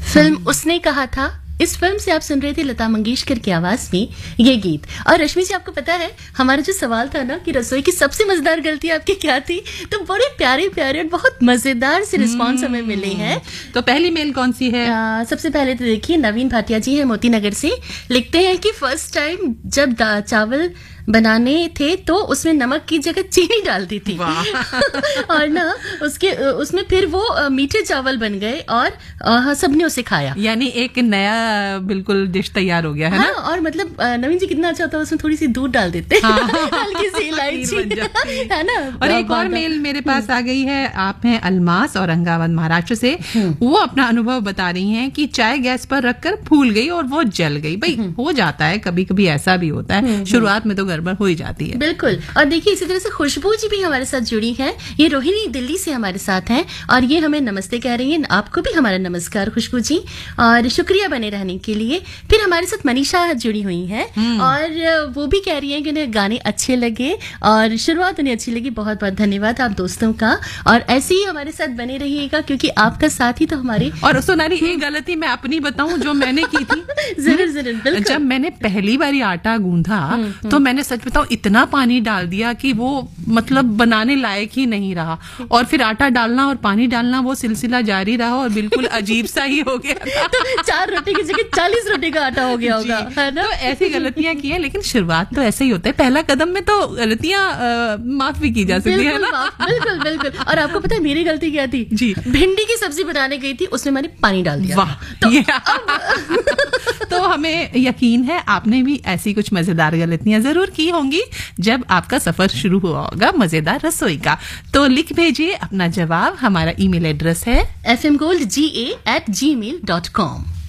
Film उसने कहा था। इस फिल्म से आप सुन रहे थे लता मंगेशकर की आवाज में ये गीत। और रश्मि जी, आपको पता है हमारा जो सवाल था ना कि रसोई की सबसे मजेदार गलती आपकी क्या थी, तो बड़े प्यारे प्यारे और बहुत मजेदार से रिस्पॉन्स हमें मिले हैं। तो पहली मेल कौन सी है? सबसे पहले तो देखिए, नवीन भाटिया जी है मोती नगर से, लिखते हैं कि फर्स्ट टाइम जब चावल बनाने थे तो उसमें नमक की जगह चीनी डाल दी थी और ना उसमें फिर वो मीठे चावल बन गए और सबने उसे खाया, यानी एक नया बिल्कुल डिश तैयार हो गया है। हाँ, ना? और मतलब नवीन जी कितना अच्छा होता है, उसमें थोड़ी सी दूध डाल देते हैं, हल्की सी इलायची, है ना। और एक और मेल मेरे पास आ गई है, आप हैं अलमास औरंगाबाद महाराष्ट्र से। वो अपना अनुभव बता रही हैं कि चाय गैस पर रखकर फूल गई और वो जल गई। भाई हो जाता है, कभी कभी ऐसा भी होता है, शुरुआत में तो गड़बड़ हो ही जाती है। बिल्कुल। और देखिए इसी तरह से खुशबू जी भी हमारे साथ जुड़ी हैं, ये रोहिणी दिल्ली से हमारे साथ हैं और ये हमें नमस्ते कह रही हैं। आपको भी हमारा नमस्कार खुशबू जी, और शुक्रिया बने रहने के लिए। फिर हमारे साथ मनीषा जुड़ी हुई हैं और वो भी कह रही हैं कि उन्हें गाने अच्छे लगे और शुरुआत उन्हें अच्छी लगी। बहुत बहुत धन्यवाद आप दोस्तों का, और ऐसे ही हमारे साथ बने रहिएगा क्योंकि आपका साथ ही तो हमारे। और सोनाली, एक गलती मैं अपनी बताऊं जो मैंने की थी। जरूर जरूर। जब मैंने पहली बारी आटा गूंधा तो मैंने सच बताऊं इतना पानी डाल दिया कि वो मतलब बनाने लायक ही नहीं रहा, और फिर आटा डालना और पानी डालना वो सिलसिला जारी रहा और बिल्कुल अजीब सा ही हो गया। तो 4 रोटी की जगह 40 रोटी का आटा हो गया होगा, है ना। तो ऐसी गलतियां की है, लेकिन शुरुआत तो ऐसे ही होता है, पहला कदम में तो गलतियां माफ भी की जा सकती है ना। बिल्कुल बिल्कुल। और आपको पता है मेरी गलती क्या थी जी? भिंडी की सब्जी बनाने गई थी, उसमें मैंने पानी डाल दिया। वाह, तो हमें यकीन है आपने भी ऐसी कुछ मजेदार गलतियां जरूर की होंगी जब आपका सफर शुरू हुआ होगा मजेदार रसोई का। तो लिख भेजिए अपना जवाब, हमारा ईमेल एड्रेस है fmgoldga@gmail.com।